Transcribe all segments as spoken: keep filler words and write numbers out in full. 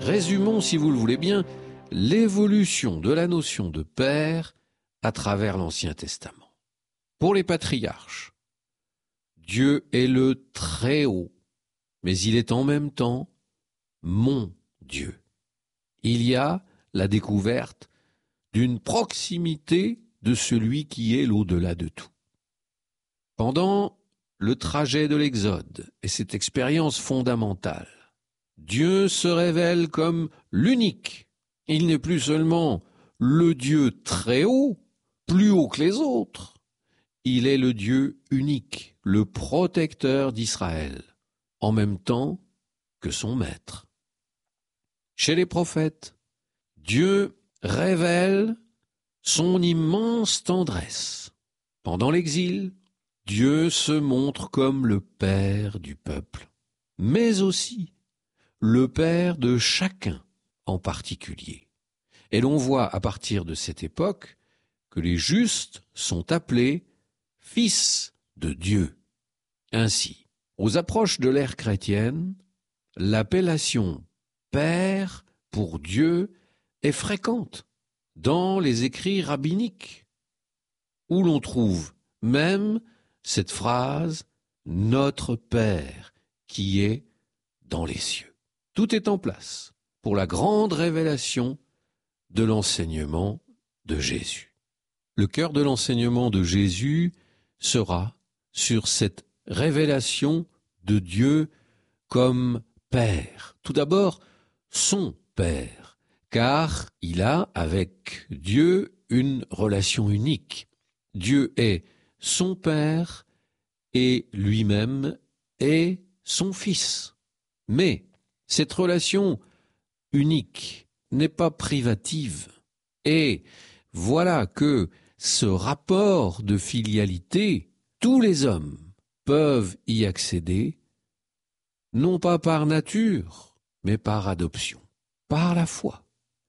Résumons, si vous le voulez bien, l'évolution de la notion de Père à travers l'Ancien Testament. Pour les patriarches, Dieu est le Très-Haut, mais il est en même temps mon Dieu. Il y a la découverte d'une proximité de celui qui est l'au-delà de tout. Pendant le trajet de l'Exode et cette expérience fondamentale, Dieu se révèle comme l'unique. Il n'est plus seulement le Dieu très haut, plus haut que les autres. Il est le Dieu unique, le protecteur d'Israël, en même temps que son maître. Chez les prophètes, Dieu révèle son immense tendresse. Pendant l'exil, Dieu se montre comme le Père du peuple, mais aussi le Père de chacun en particulier. Et l'on voit à partir de cette époque que les justes sont appelés fils de Dieu. Ainsi, aux approches de l'ère chrétienne, l'appellation Père pour Dieu est fréquente dans les écrits rabbiniques, où l'on trouve même cette phrase « Notre Père qui est dans les cieux ». Tout est en place pour la grande révélation de l'enseignement de Jésus. Le cœur de l'enseignement de Jésus sera sur cette révélation de Dieu comme Père. Tout d'abord, son Père, car il a avec Dieu une relation unique. Dieu est son Père et lui-même est son Fils. Mais cette relation unique n'est pas privative. Et voilà que ce rapport de filialité, tous les hommes peuvent y accéder, non pas par nature, mais par adoption, par la foi.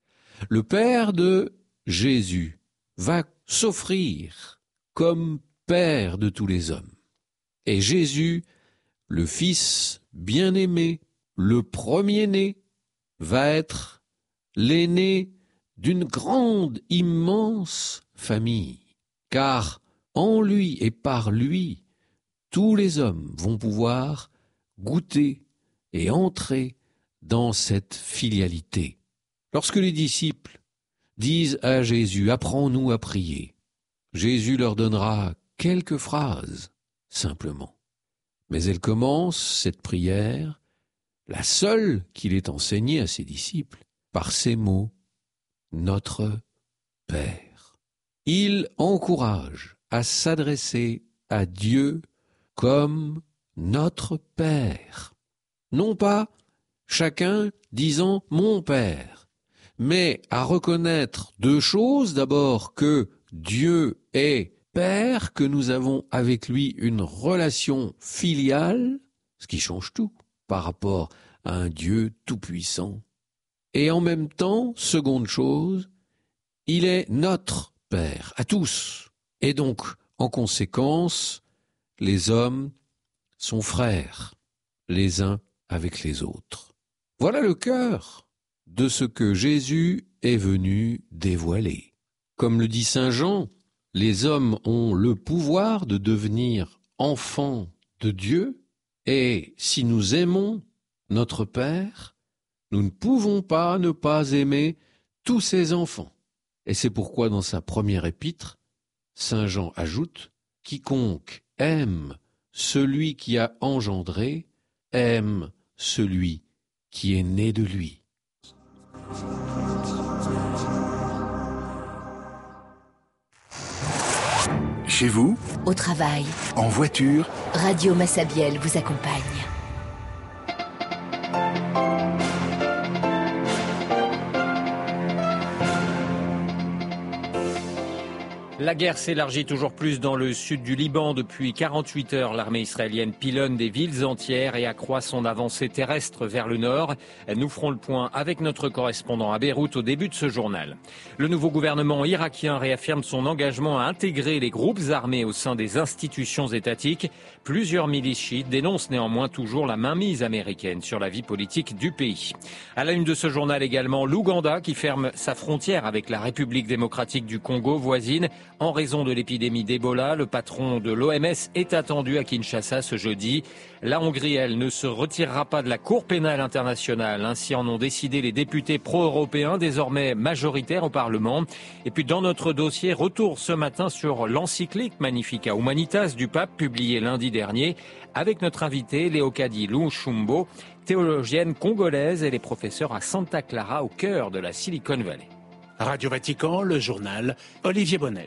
Le Père de Jésus va s'offrir comme Père de tous les hommes. Et Jésus, le Fils bien-aimé, le premier-né, va être l'aîné d'une grande, immense famille. Car en lui et par lui, tous les hommes vont pouvoir goûter et entrer dans cette filialité. Lorsque les disciples disent à Jésus « Apprends-nous à prier », Jésus leur donnera quelques phrases, simplement. Mais elle commence, cette prière, la seule qu'il ait enseignée à ses disciples, par ces mots « Notre Père ». Il encourage à s'adresser à Dieu comme notre Père. Non pas chacun disant « mon Père », mais à reconnaître deux choses. D'abord que Dieu est Père, que nous avons avec lui une relation filiale, ce qui change tout par rapport à un Dieu tout-puissant. Et en même temps, seconde chose, il est notre Père, à tous. Et donc, en conséquence, les hommes sont frères, les uns avec les autres. Voilà le cœur de ce que Jésus est venu dévoiler. Comme le dit saint Jean, les hommes ont le pouvoir de devenir enfants de Dieu, et si nous aimons notre Père, nous ne pouvons pas ne pas aimer tous ses enfants. Et c'est pourquoi dans sa première épître, saint Jean ajoute « Quiconque aime celui qui a engendré, aime celui qui est né de lui. » Chez vous, au travail, en voiture, Radio Massabielle vous accompagne. La guerre s'élargit toujours plus dans le sud du Liban. Depuis quarante-huit heures, l'armée israélienne pilonne des villes entières et accroît son avancée terrestre vers le nord. Nous ferons le point avec notre correspondant à Beyrouth au début de ce journal. Le nouveau gouvernement irakien réaffirme son engagement à intégrer les groupes armés au sein des institutions étatiques. Plusieurs milices chiites dénoncent néanmoins toujours la mainmise américaine sur la vie politique du pays. À la une de ce journal également, l'Ouganda qui ferme sa frontière avec la République démocratique du Congo voisine en raison de l'épidémie d'Ebola. Le patron de l'O M S est attendu à Kinshasa ce jeudi. La Hongrie, elle, ne se retirera pas de la Cour pénale internationale. Ainsi en ont décidé les députés pro-européens, désormais majoritaires au Parlement. Et puis dans notre dossier, retour ce matin sur l'encyclique Magnificat Humanitas du pape, publiée lundi dernier, avec notre invité Leokadi Lushumbo, théologienne congolaise. Elle est professeure à Santa Clara, au cœur de la Silicon Valley. Radio Vatican, le journal, Olivier Bonnel.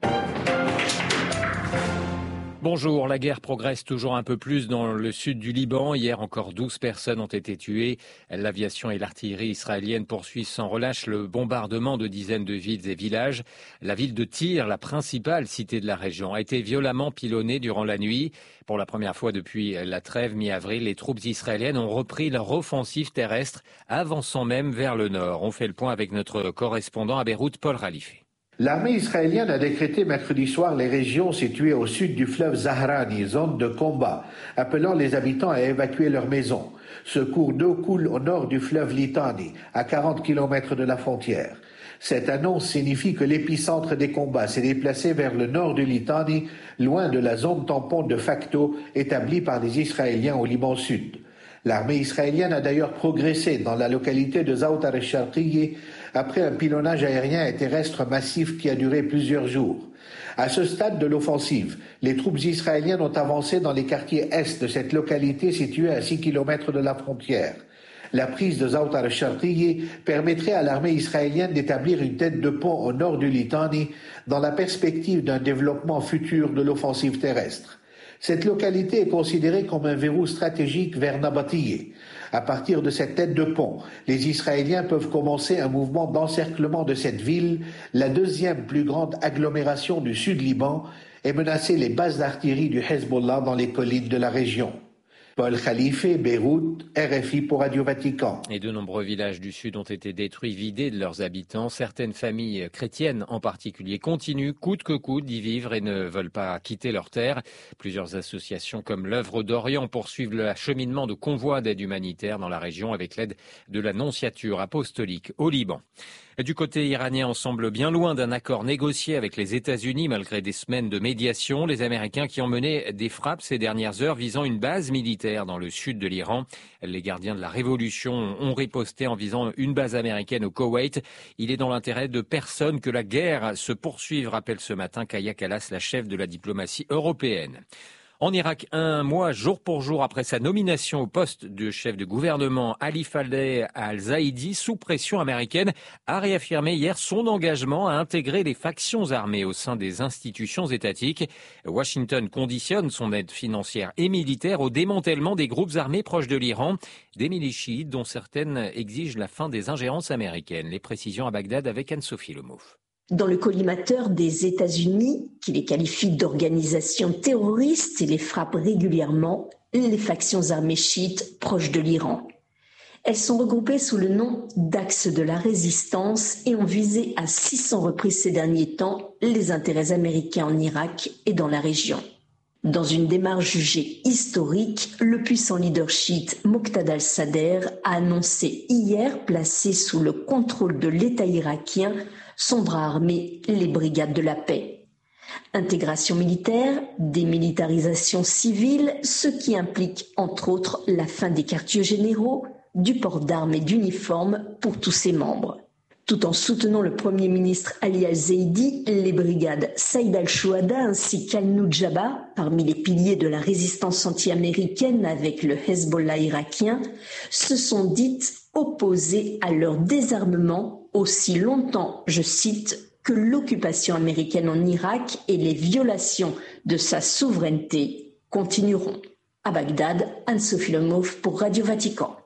Bonjour, la guerre progresse toujours un peu plus dans le sud du Liban. Hier encore douze personnes ont été tuées. L'aviation et l'artillerie israélienne poursuivent sans relâche le bombardement de dizaines de villes et villages. La ville de Tyr, la principale cité de la région, a été violemment pilonnée durant la nuit. Pour la première fois depuis la trêve mi-avril, les troupes israéliennes ont repris leur offensive terrestre, avançant même vers le nord. On fait le point avec notre correspondant à Beyrouth, Paul Ralifé. L'armée israélienne a décrété mercredi soir les régions situées au sud du fleuve Zahrani, zone de combat, appelant les habitants à évacuer leurs maisons. Ce cours d'eau coule au nord du fleuve Litani, à quarante kilomètres de la frontière. Cette annonce signifie que l'épicentre des combats s'est déplacé vers le nord du Litani, loin de la zone tampon de facto établie par les Israéliens au Liban Sud. L'armée israélienne a d'ailleurs progressé dans la localité de Zawtar el-Sharqiyi après un pilonnage aérien et terrestre massif qui a duré plusieurs jours. À ce stade de l'offensive, les troupes israéliennes ont avancé dans les quartiers est de cette localité située à six kilomètres de la frontière. La prise de Zawtar el-Sharqiyi permettrait à l'armée israélienne d'établir une tête de pont au nord du Litani dans la perspective d'un développement futur de l'offensive terrestre. Cette localité est considérée comme un verrou stratégique vers Nabatieh. À partir de cette tête de pont, les Israéliens peuvent commencer un mouvement d'encerclement de cette ville, la deuxième plus grande agglomération du sud Liban, et menacer les bases d'artillerie du Hezbollah dans les collines de la région. Paul Khalife, Beyrouth, R F I pour Radio Vatican. Et de nombreux villages du Sud ont été détruits, vidés de leurs habitants. Certaines familles chrétiennes en particulier continuent coûte que coûte d'y vivre et ne veulent pas quitter leur terre. Plusieurs associations comme l'Œuvre d'Orient poursuivent l'acheminement de convois d'aide humanitaire dans la région avec l'aide de la Nonciature apostolique au Liban. Du côté iranien, on semble bien loin d'un accord négocié avec les États-Unis malgré des semaines de médiation. Les Américains qui ont mené des frappes ces dernières heures visant une base militaire dans le sud de l'Iran. Les gardiens de la révolution ont riposté en visant une base américaine au Koweït. Il est dans l'intérêt de personne que la guerre se poursuive, rappelle ce matin Kaya Kallas, la chef de la diplomatie européenne. En Irak, un mois jour pour jour après sa nomination au poste de chef de gouvernement, Ali Faleh al-Zaidi, sous pression américaine, a réaffirmé hier son engagement à intégrer les factions armées au sein des institutions étatiques. Washington conditionne son aide financière et militaire au démantèlement des groupes armés proches de l'Iran, des milices chiites dont certaines exigent la fin des ingérences américaines. Les précisions à Bagdad avec Anne-Sophie Lemouf. Dans le collimateur des États-Unis, qui les qualifie d'organisations terroristes et les frappe régulièrement, les factions armées chiites proches de l'Iran. Elles sont regroupées sous le nom d'Axe de la résistance et ont visé à six cents reprises ces derniers temps les intérêts américains en Irak et dans la région. Dans une démarche jugée historique, le puissant leader chiite Moqtada al-Sadr a annoncé hier placer sous le contrôle de l'État irakien son bras armé, les brigades de la paix. Intégration militaire, démilitarisation civile, ce qui implique entre autres la fin des quartiers généraux, du port d'armes et d'uniformes pour tous ses membres. Tout en soutenant le Premier ministre Ali al-Zaidi, les brigades Saïd al-Shuhada ainsi qu'Al-Nujaba, parmi les piliers de la résistance anti-américaine avec le Hezbollah irakien, se sont dites opposées à leur désarmement aussi longtemps, je cite, que l'occupation américaine en Irak et les violations de sa souveraineté continueront. À Bagdad, Anne-Sophie Lemouf pour Radio Vatican.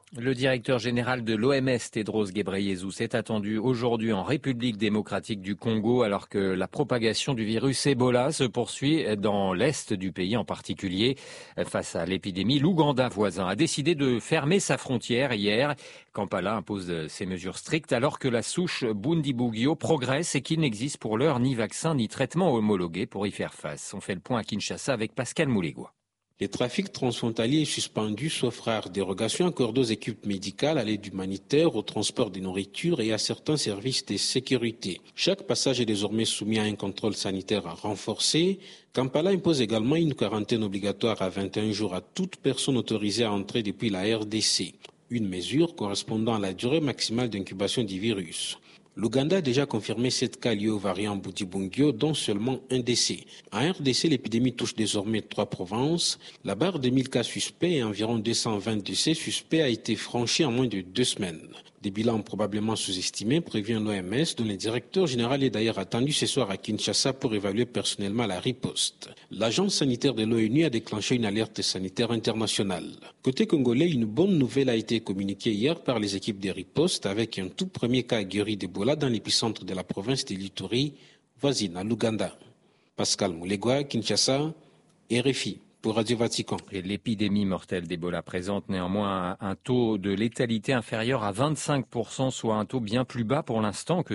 Le directeur général de l'O M S, Tedros Ghebreyesus, est attendu aujourd'hui en République démocratique du Congo alors que la propagation du virus Ebola se poursuit dans l'est du pays en particulier. Face à l'épidémie, l'Ouganda voisin a décidé de fermer sa frontière hier. Kampala impose ces mesures strictes alors que la souche Bundibugyo progresse et qu'il n'existe pour l'heure ni vaccin ni traitement homologué pour y faire face. On fait le point à Kinshasa avec Pascal Moulegua. Les trafics transfrontaliers suspendus sauf rares dérogations accordées aux équipes médicales, à l'aide humanitaire, au transport de nourriture et à certains services de sécurité. Chaque passage est désormais soumis à un contrôle sanitaire renforcé. Kampala impose également une quarantaine obligatoire à vingt et un jours à toute personne autorisée à entrer depuis la R D C. Une mesure correspondant à la durée maximale d'incubation du virus. L'Ouganda a déjà confirmé sept cas liés au variant Bundibugyo, dont seulement un décès. En R D C, l'épidémie touche désormais trois provinces. La barre de mille cas suspects et environ deux cent vingt décès suspects a été franchie en moins de deux semaines. Des bilans probablement sous-estimés, prévient l'O M S, dont le directeur général est d'ailleurs attendu ce soir à Kinshasa pour évaluer personnellement la riposte. L'agence sanitaire de l'ONU a déclenché une alerte sanitaire internationale. Côté congolais, une bonne nouvelle a été communiquée hier par les équipes de riposte avec un tout premier cas guéri d'Ebola dans l'épicentre de la province de l'Ituri, voisine à l'Ouganda. Pascal Moulegua, Kinshasa, R F I. Pour Radio Vatican. Et l'épidémie mortelle d'Ebola présente néanmoins un taux de létalité inférieur à vingt-cinq pour cent, soit un taux bien plus bas pour l'instant que